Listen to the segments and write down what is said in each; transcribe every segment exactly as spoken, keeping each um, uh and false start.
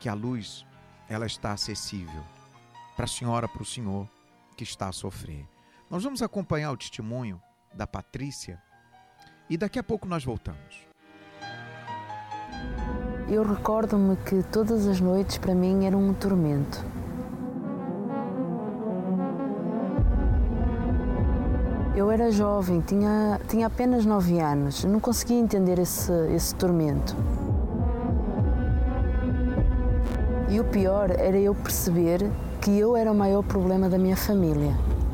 que a luz ela está acessível para a senhora, para o senhor que está a sofrer. Nós vamos acompanhar o testemunho da Patrícia e daqui a pouco nós voltamos. Eu recordo-me que todas as noites para mim eram um tormento. Eu era jovem, tinha, tinha apenas nove anos, não conseguia entender esse, esse tormento. E o pior era eu perceber que eu era o maior problema da minha família.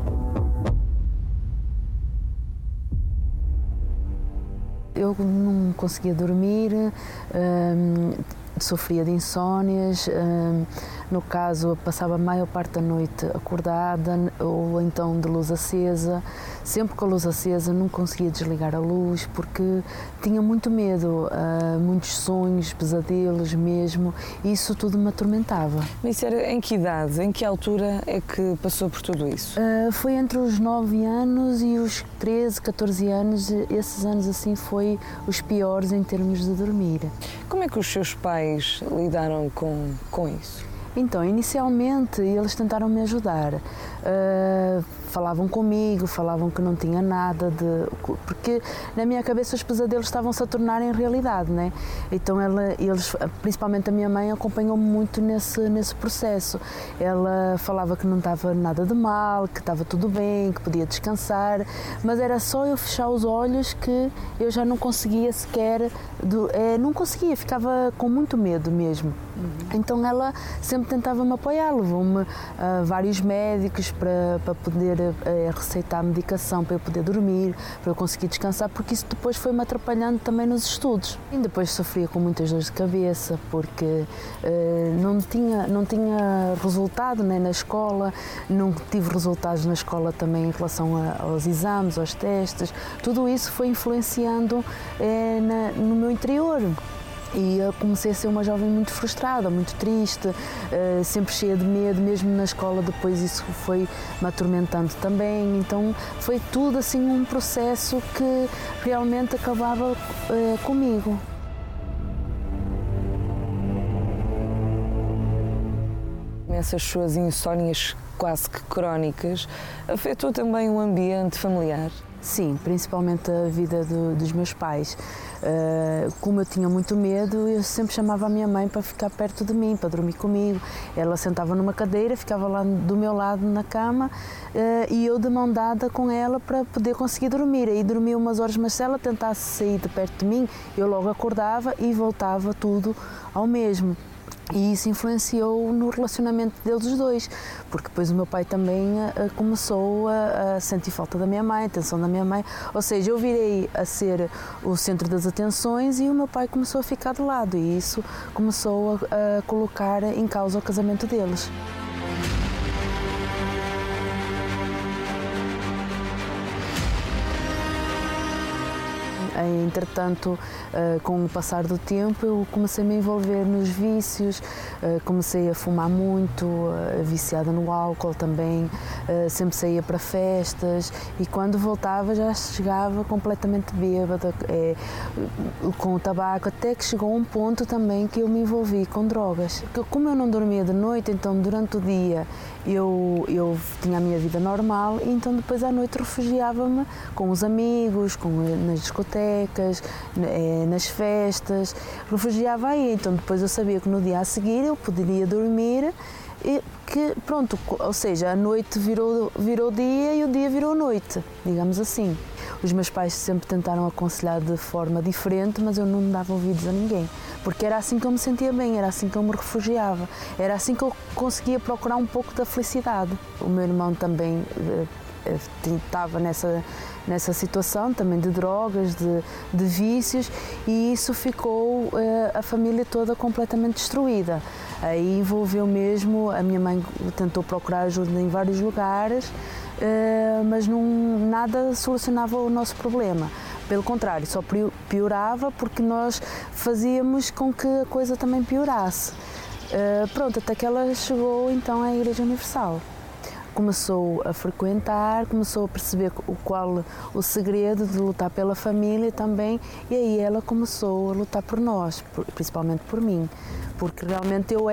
Eu não conseguia dormir, hum, sofria de insónias, hum, no caso passava a maior parte da noite acordada ou então de luz acesa. Sempre com a luz acesa não conseguia desligar a luz porque tinha muito medo, uh, muitos sonhos, pesadelos mesmo, e isso tudo me atormentava. Isso era em que idade, em que altura é que passou por tudo isso? Uh, foi entre os nove anos e os treze, catorze anos, esses anos assim foi os piores em termos de dormir. Como é que os seus pais lidaram com, com isso? Então, inicialmente eles tentaram me ajudar, uh, falavam comigo, falavam que não tinha nada de... porque na minha cabeça os pesadelos estavam-se a tornar em realidade, né? Então ela, eles, principalmente a minha mãe, acompanhou-me muito nesse, nesse processo. Ela falava que não estava nada de mal, que estava tudo bem, que podia descansar, mas era só eu fechar os olhos que eu já não conseguia sequer, do, é, não conseguia, ficava com muito medo mesmo. Uhum. Então ela sempre tentava me apoiar, levou-me a vários médicos para, para poder a receitar medicação para eu poder dormir, para eu conseguir descansar, porque isso depois foi-me atrapalhando também nos estudos. E depois sofria com muitas dores de cabeça, porque uh, não tinha, não tinha resultado, né, na escola, não tive resultados na escola também em relação a, aos exames, aos testes. Tudo isso foi influenciando eh, na, no meu interior. E eu comecei a ser uma jovem muito frustrada, muito triste, uh, sempre cheia de medo, mesmo na escola depois isso foi me atormentando também, então foi tudo assim um processo que realmente acabava uh, comigo. Essas suas insónias quase que crónicas afetou também o ambiente familiar? Sim, principalmente a vida do, dos meus pais. Uh, como eu tinha muito medo, eu sempre chamava a minha mãe para ficar perto de mim, para dormir comigo. Ela sentava numa cadeira, ficava lá do meu lado na cama uh, e eu de mão dada com ela para poder conseguir dormir. Aí dormia umas horas, mas se ela tentasse sair de perto de mim, eu logo acordava e voltava tudo ao mesmo. E isso influenciou no relacionamento deles dois, porque depois o meu pai também uh, começou a, a sentir falta da minha mãe, a atenção da minha mãe, ou seja, eu virei a ser o centro das atenções e o meu pai começou a ficar de lado e isso começou a, a colocar em causa o casamento deles. Entretanto, com o passar do tempo, eu comecei a me envolver nos vícios, comecei a fumar muito, viciada no álcool também, sempre saía para festas e quando voltava já chegava completamente bêbada, com o tabaco, até que chegou um ponto também que eu me envolvi com drogas. Como eu não dormia de noite, então durante o dia eu, eu tinha a minha vida normal e então depois à noite refugiava-me com os amigos, com, nas discotecas, nas festas, refugiava aí, então depois eu sabia que no dia a seguir eu poderia dormir e que, pronto, ou seja, a noite virou, virou dia e o dia virou noite, digamos assim. Os meus pais sempre tentaram aconselhar de forma diferente, mas eu não dava ouvidos a ninguém, porque era assim que eu me sentia bem, era assim que eu me refugiava, era assim que eu conseguia procurar um pouco da felicidade. O meu irmão também estava nessa, nessa situação também de drogas, de, de vícios e isso ficou a família toda completamente destruída. Aí envolveu mesmo, a minha mãe tentou procurar ajuda em vários lugares, mas não, nada solucionava o nosso problema. Pelo contrário, só piorava porque nós fazíamos com que a coisa também piorasse. Pronto, até que ela chegou então à Igreja Universal. Começou a frequentar, começou a perceber o qual o segredo de lutar pela família também, e aí ela começou a lutar por nós, principalmente por mim, porque realmente eu